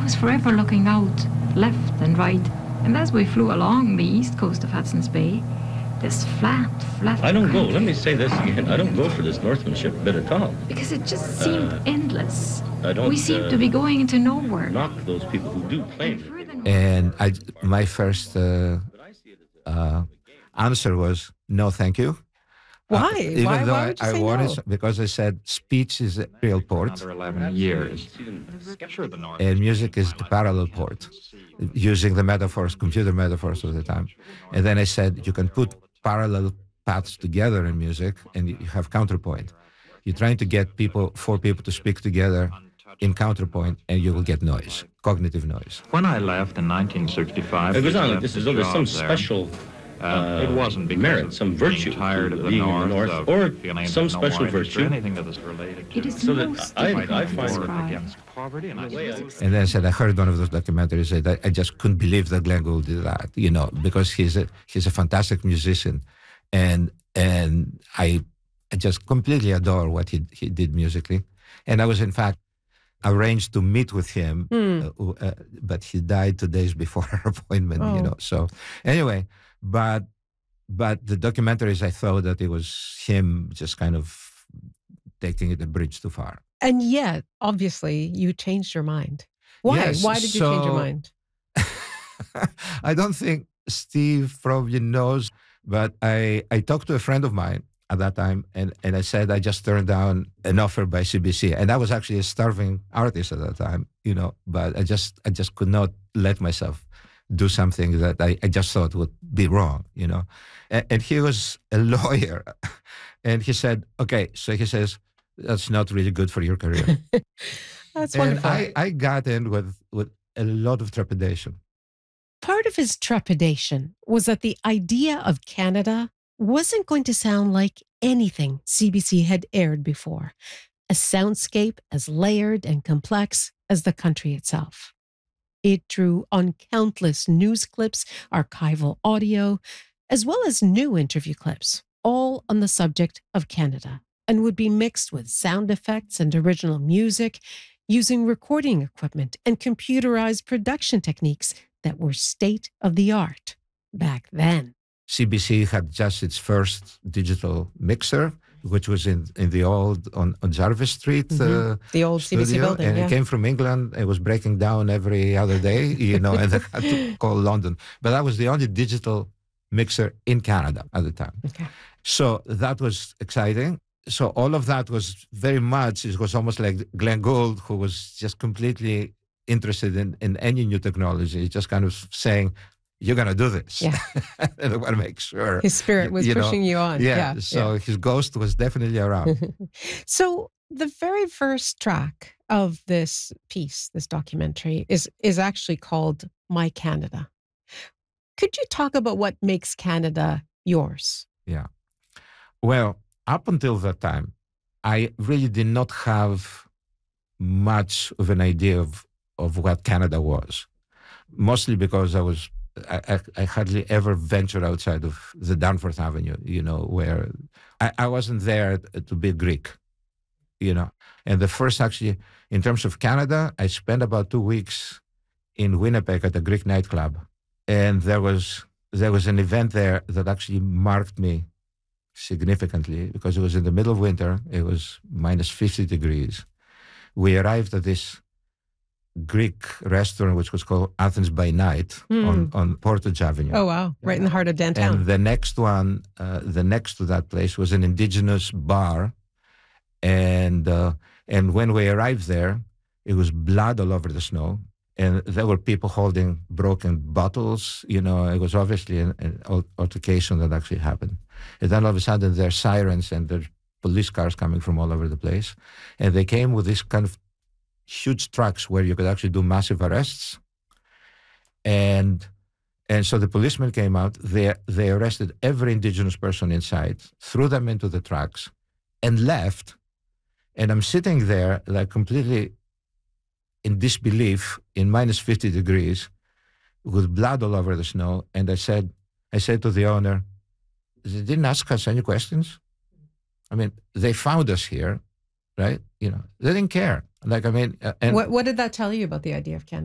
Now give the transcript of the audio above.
was forever looking out, left and right. And as we flew along the east coast of Hudson's Bay, this flat. I don't go, let me say this again, I don't go for this northmanship bit at all. Because it just seemed endless. I don't, we seemed to be going into nowhere. Knock those people who do claim it. And my first answer was, no, thank you. Why? Even why though would you say wanted, no? because I said speech is a real port. Another 11 years. Sure, the North. And music is the parallel port, using the metaphors, computer metaphors of the time. And then I said, you can put parallel paths together in music and you have counterpoint. You're trying to get four people to speak together in counterpoint and you will get noise, cognitive noise. When I left in 1965, it goes on like this, as though there's some special it wasn't because merit, some virtue tired of the being in the North, or some special virtue. Anything that was related to It is so that most I difficult to find describe. against poverty, and And then I said, I heard one of those documentaries that I just couldn't believe that Glenn Gould did that, because he's a fantastic musician, and I just completely adore what he did musically. And I was in fact arranged to meet with him, but he died 2 days before our appointment. So anyway, but the documentaries, I thought that it was him just kind of taking it a bridge too far. And yet, obviously, you changed your mind. Why? Yes, Why did you change your mind? I don't think Steve probably knows, but I talked to a friend of mine at that time, and I said I just turned down an offer by CBC, and I was actually a starving artist at that time, but I just could not let myself do something that I just thought would be wrong, And he was a lawyer, and he said, okay, so he says, that's not really good for your career. That's and wonderful. I got in with a lot of trepidation. Part of his trepidation was that the idea of Canada wasn't going to sound like anything CBC had aired before, a soundscape as layered and complex as the country itself. It drew on countless news clips, archival audio, as well as new interview clips, all on the subject of Canada, and would be mixed with sound effects and original music, using recording equipment and computerized production techniques that were state-of-the-art back then. CBC had just its first digital mixer, which was in the old, on Jarvis Street. The old studio, CBC building, and it came from England. It was breaking down every other day, and they had to call London. But that was the only digital mixer in Canada at the time. Okay. So that was exciting. So all of that was very much, it was almost like Glenn Gould, who was just completely interested in any new technology, just kind of saying, you're going to do this. Yeah. And I want to make sure. His spirit was pushing you on. Yeah. So his ghost was definitely around. So the very first track of this piece, this documentary, is actually called My Canada. Could you talk about what makes Canada yours? Yeah. Well, up until that time, I really did not have much of an idea of what Canada was. Mostly because I hardly ever ventured outside of the Danforth Avenue, where I wasn't there to be Greek, And the first, actually, in terms of Canada, I spent about 2 weeks in Winnipeg at a Greek nightclub. And there was an event there that actually marked me significantly because it was in the middle of winter. It was minus 50 degrees. We arrived at this Greek restaurant, which was called Athens by Night on Portage Avenue. Oh, wow. Right in the heart of downtown. And the next one, the next to that place was an indigenous bar. And when we arrived there, it was blood all over the snow. And there were people holding broken bottles. It was obviously an altercation that actually happened. And then all of a sudden there are sirens and there are police cars coming from all over the place. And they came with this kind of huge trucks where you could actually do massive arrests. And so the policemen came out, they arrested every indigenous person inside, threw them into the trucks, and left. And I'm sitting there like completely in disbelief in minus 50 degrees with blood all over the snow. And I said to the owner, they didn't ask us any questions. I mean, they found us here, right? They didn't care. And what did that tell you about the idea of Canada?